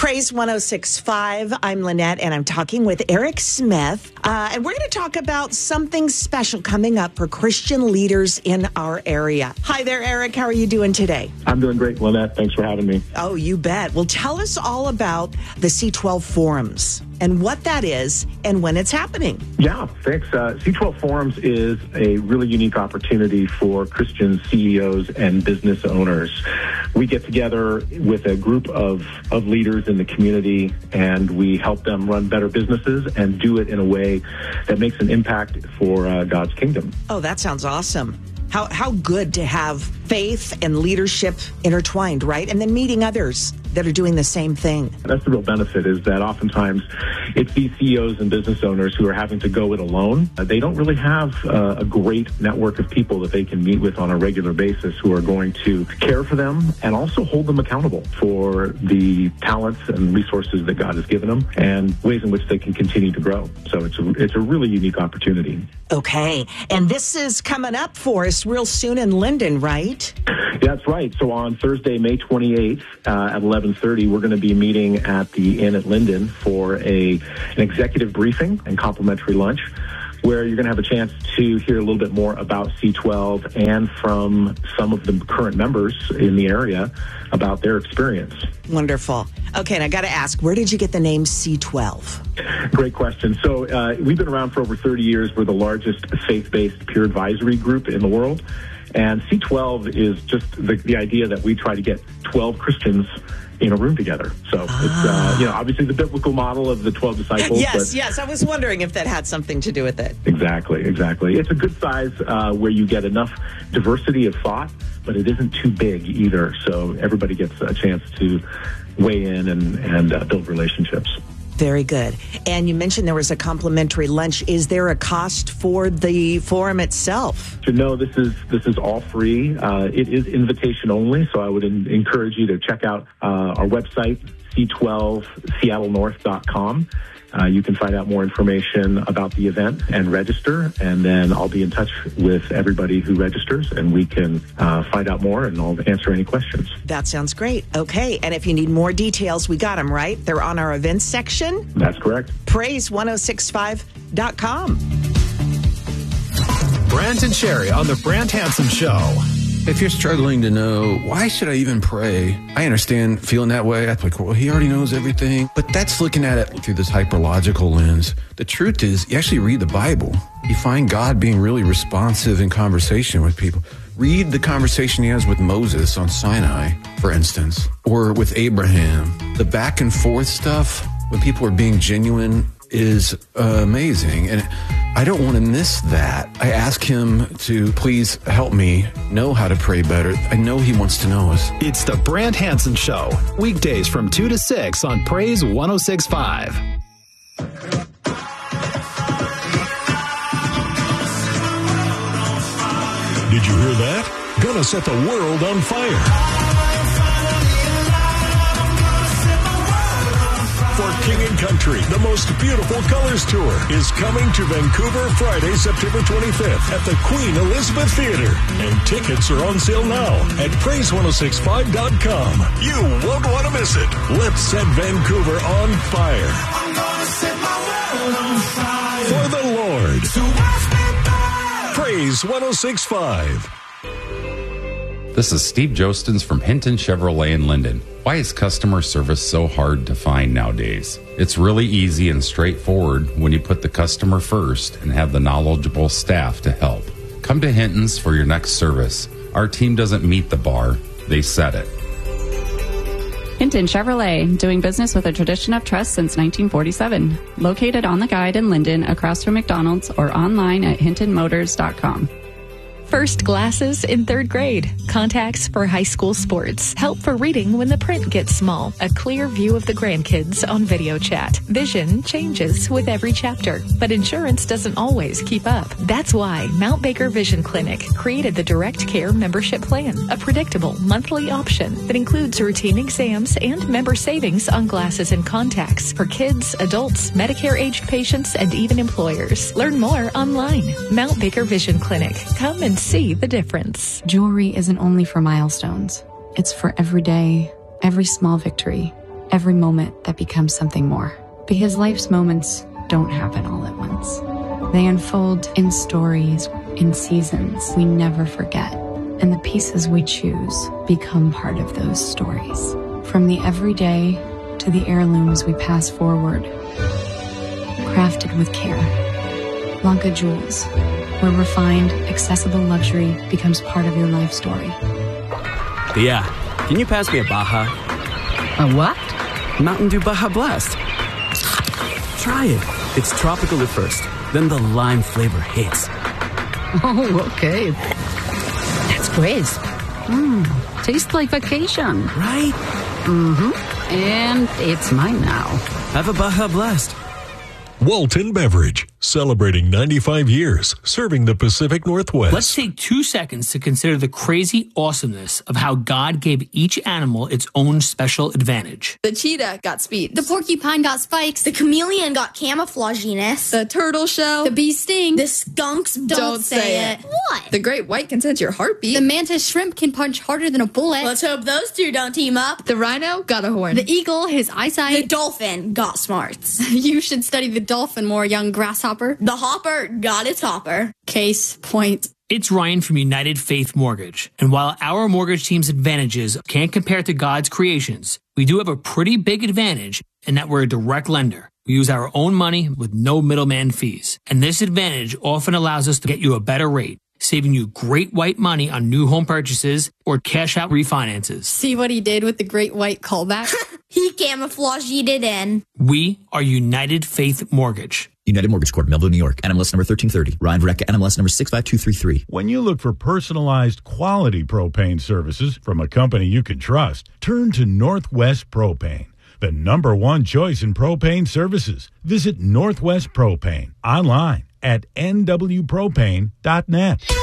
Praise 106.5. I'm Lynette, and I'm talking with Eric Smith. And we're going to talk about something special coming up for Christian leaders in our area. Hi there, Eric. How are you doing today? I'm doing great, Lynette. Thanks for having me. Oh, you bet. Well, tell us all about the C12 Forums and what that is and when it's happening. Yeah, thanks. C12 Forums is a really unique opportunity for Christian CEOs and business owners. We get together with a group of leaders in the community, and we help them run better businesses and do it in a way that makes an impact for God's kingdom. Oh, that sounds awesome. How good to have faith and leadership intertwined, right? And then meeting others that are doing the same thing. That's the real benefit, is that oftentimes it's these CEOs and business owners who are having to go it alone. They don't really have a great network of people that they can meet with on a regular basis who are going to care for them and also hold them accountable for the talents and resources that God has given them and ways in which they can continue to grow. So it's a really unique opportunity. Okay. And this is coming up for us real soon in Linden, right? That's right. So on Thursday, May 28th at 11:30, we're going to be meeting at the Inn at Linden for an executive briefing and complimentary lunch, where you're going to have a chance to hear a little bit more about C12 and from some of the current members in the area about their experience. Wonderful. Okay, and I got to ask, where did you get the name C12? Great question. So we've been around for over 30 years. We're the largest faith-based peer advisory group in the world. And C12 is just the idea that we try to get 12 Christians in a room together. So it's, obviously the biblical model of the 12 disciples. Yes. I was wondering if that had something to do with it. Exactly. It's a good size where you get enough diversity of thought, but it isn't too big either. So everybody gets a chance to weigh in and build relationships. Very good. And you mentioned there was a complimentary lunch. Is there a cost for the forum itself? No, this is all free. It is invitation only, so I would encourage you to check out our website, c12seattlenorth.com. You can find out more information about the event and register, and then I'll be in touch with everybody who registers, and we can find out more, and I'll answer any questions. That sounds great. Okay, and if you need more details, we got them, right? They're on our events section? That's correct. Praise1065.com. Brant and Sherry on the Brant Hansen Show. If you're struggling to know, why should I even pray? I understand feeling that way. I'm like, well, he already knows everything. But that's looking at it through this hyperlogical lens. The truth is, you actually read the Bible. You find God being really responsive in conversation with people. Read the conversation he has with Moses on Sinai, for instance, or with Abraham. The back and forth stuff, when people are being genuine, is amazing. And I don't want to miss that. I ask him to please help me know how to pray better. I know he wants to know us. It's the Brant Hansen Show, weekdays from 2 to 6 on Praise 106.5. Did you hear that? Gonna set the world on fire. For King & Country, the most beautiful colors tour is coming to Vancouver Friday, September 25th at the Queen Elizabeth Theatre. And tickets are on sale now at praise1065.com. You won't want to miss it. Let's set Vancouver on fire. I'm gonna set my world on fire. For the Lord. So watch me burn. Praise 106.5. This is Steve Jostens from Hinton Chevrolet in Linden. Why is customer service so hard to find nowadays? It's really easy and straightforward when you put the customer first and have the knowledgeable staff to help. Come to Hinton's for your next service. Our team doesn't meet the bar, they set it. Hinton Chevrolet, doing business with a tradition of trust since 1947. Located on the Guide in Linden, across from McDonald's, or online at hintonmotors.com. First glasses in 3rd grade. Contacts for high school sports. Help for reading when the print gets small. A clear view of the grandkids on video chat. Vision changes with every chapter, but insurance doesn't always keep up. That's why Mount Baker Vision Clinic created the Direct Care membership plan, a predictable monthly option that includes routine exams and member savings on glasses and contacts for kids, adults, Medicare-aged patients, and even employers. Learn more online. Mount Baker Vision Clinic. Come and see the difference. Jewelry isn't only for milestones. It's for every day, every small victory. every moment that becomes something more. Because life's moments don't happen all at once. They unfold in stories, in seasons we never forget. And the pieces we choose become part of those stories. From the everyday to the heirlooms we pass forward. Crafted with care. Lanka Jewels, where refined, accessible luxury becomes part of your life story. Yeah, can you pass me a Baja? A what? Mountain Dew Baja Blast. Try it. It's tropical at first, then the lime flavor hits. Oh, okay. That's great. Tastes like vacation. Right? Mm-hmm. And it's mine now. Have a Baja Blast. Walton Beverage, celebrating 95 years, serving the Pacific Northwest. Let's take 2 seconds to consider the crazy awesomeness of how God gave each animal its own special advantage. The cheetah got speed. The porcupine got spikes. The chameleon got camouflaginess. The turtle shell. The bee sting. The skunks don't say it. What? The great white can sense your heartbeat. The mantis shrimp can punch harder than a bullet. Let's hope those two don't team up. The rhino got a horn. The eagle, his eyesight. The dolphin got smarts. You should study the dolphin more, young grasshopper. The hopper got its hopper. Case point. It's Ryan from United Faith Mortgage. And while our mortgage team's advantages can't compare to God's creations, we do have a pretty big advantage in that we're a direct lender. We use our own money with no middleman fees. And this advantage often allows us to get you a better rate, saving you great white money on new home purchases or cash out refinances. See what he did with the great white callback? He camouflaged it in. We are United Faith Mortgage. United Mortgage Corp, Melville, New York. NMLS number 1330. Ryan Varecka, NMLS number 65233. When you look for personalized quality propane services from a company you can trust, turn to Northwest Propane, the #1 choice in propane services. Visit Northwest Propane online at nwpropane.net.